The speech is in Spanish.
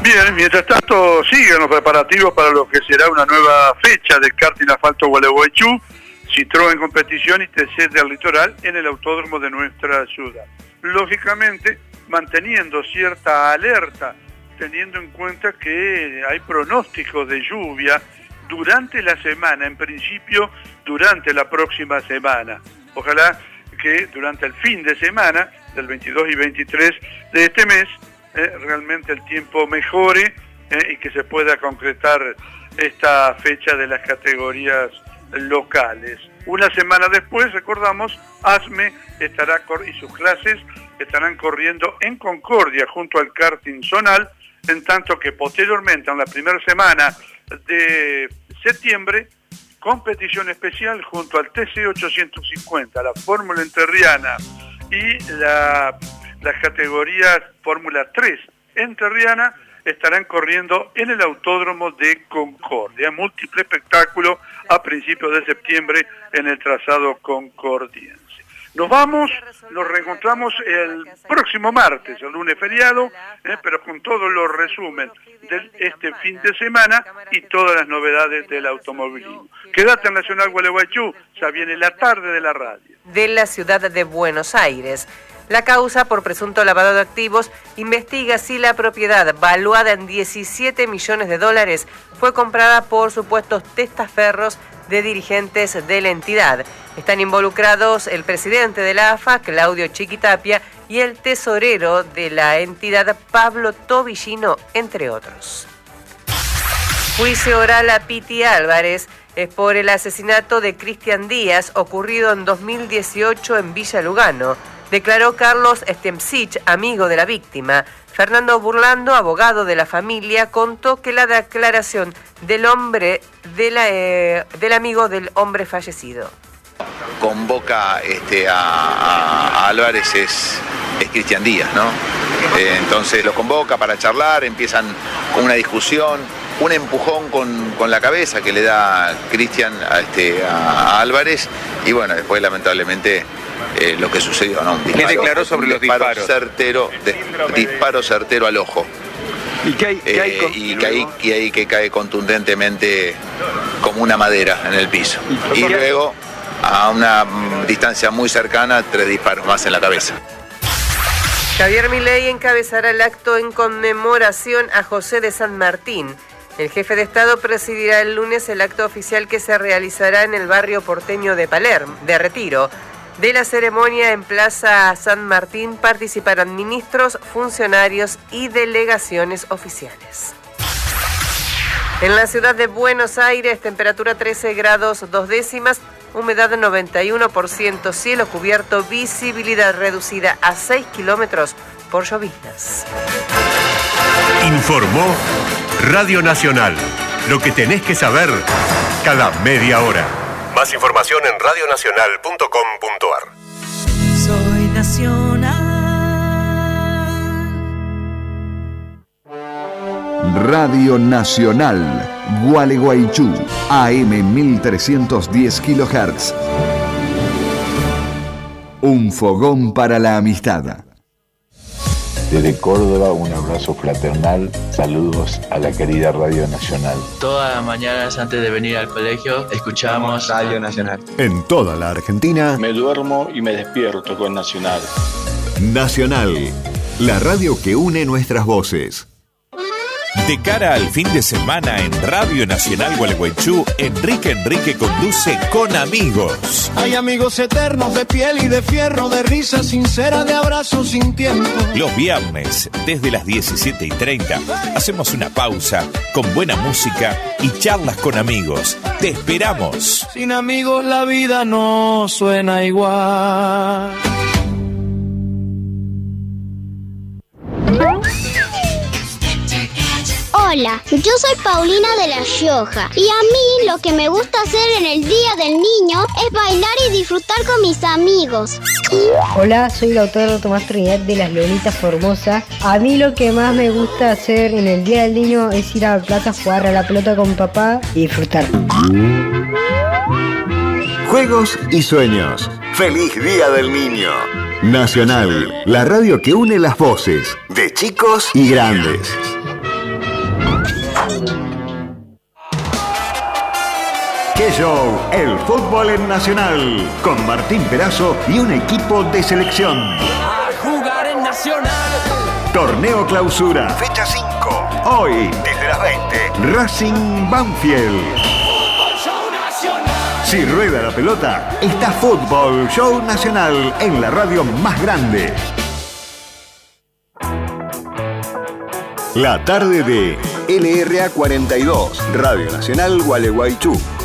Bien, mientras tanto siguen los preparativos para lo que será una nueva fecha del karting asfalto Gualeguaychú, Citroën en competición y TC del Litoral en el autódromo de nuestra ciudad. Lógicamente, manteniendo cierta alerta, teniendo en cuenta que hay pronósticos de lluvia durante la semana, en principio durante la próxima semana. Ojalá que durante el fin de semana, del 22 y 23 de este mes, realmente el tiempo mejore y que se pueda concretar esta fecha de las categorías locales. Una semana después, recordamos, ASME estará y sus clases estarán corriendo en Concordia junto al karting zonal, en tanto que posteriormente, en la primera semana de septiembre, competición especial junto al TC 850, la Fórmula Enterriana y las categorías Fórmula 3 Enterriana estarán corriendo en el autódromo de Concordia. Múltiple espectáculo a principios de septiembre en el trazado concordiense. Nos vamos, nos reencontramos el próximo martes, el lunes feriado, pero con todos los resumen de este fin de semana y todas las novedades del automovilismo. Quédate en Nacional Gualeguaychú, ya viene la tarde de la radio. De la ciudad de Buenos Aires. La causa por presunto lavado de activos investiga si la propiedad, valuada en $17 millones, fue comprada por supuestos testaferros de dirigentes de la entidad. Están involucrados el presidente de la AFA, Claudio Chiquitapia, y el tesorero de la entidad, Pablo Tobillino, entre otros. Juicio oral a Piti Álvarez es por el asesinato de Cristian Díaz, ocurrido en 2018 en Villa Lugano. Declaró Carlos Stemsich, amigo de la víctima. Fernando Burlando, abogado de la familia, contó que la declaración del amigo del hombre fallecido. Convoca a Álvarez es Cristian Díaz, ¿no? Entonces lo convoca para charlar, empiezan con una discusión, un empujón con la cabeza que le da Cristian a Álvarez, y bueno, después lamentablemente lo que sucedió, ¿no? ¿Qué declaró sobre los disparos? Disparo certero al ojo. ¿Y qué hay que cae contundentemente como una madera en el piso. Y luego, a una distancia muy cercana, 3 disparos más en la cabeza. Javier Milei encabezará el acto en conmemoración a José de San Martín. El jefe de Estado presidirá el lunes el acto oficial que se realizará en el barrio porteño de Retiro. De la ceremonia en Plaza San Martín participarán ministros, funcionarios y delegaciones oficiales. En la ciudad de Buenos Aires, temperatura 13 grados 2 décimas, humedad 91%, cielo cubierto, visibilidad reducida a 6 kilómetros por lloviznas. Informó Radio Nacional. Lo que tenés que saber cada media hora. Más información en radionacional.com.ar. Soy Nacional. Radio Nacional, Gualeguaychú, AM 1310 kHz. Un fogón para la amistad. Desde Córdoba, un abrazo fraternal, saludos a la querida Radio Nacional. Todas las mañanas antes de venir al colegio escuchamos Radio Nacional. En toda la Argentina, me duermo y me despierto con Nacional. Nacional, la radio que une nuestras voces. De cara al fin de semana en Radio Nacional Gualeguaychú, Enrique conduce Con Amigos. Hay amigos eternos de piel y de fierro, de risa sincera, de abrazos sin tiempo. Los viernes, desde las 17:30, hacemos una pausa con buena música y charlas con amigos. ¡Te esperamos! Sin amigos la vida no suena igual. Hola, yo soy Paulina de La Rioja y a mí lo que me gusta hacer en el Día del Niño es bailar y disfrutar con mis amigos. Hola, soy el autor Tomás Trinidad de Las Leonitas Formosa. A mí lo que más me gusta hacer en el Día del Niño es ir a la plaza a jugar a la pelota con papá y disfrutar. Juegos y sueños. ¡Feliz Día del Niño! Nacional, la radio que une las voces de chicos y grandes. ¡Qué show! El fútbol en Nacional, con Martín Perazo y un equipo de selección. A jugar en Nacional. Torneo Clausura, fecha 5. Hoy, desde las 20, Racing Banfield. Si rueda la pelota, está Fútbol Show Nacional en la radio más grande. La tarde de LRA 42, Radio Nacional Gualeguaychú.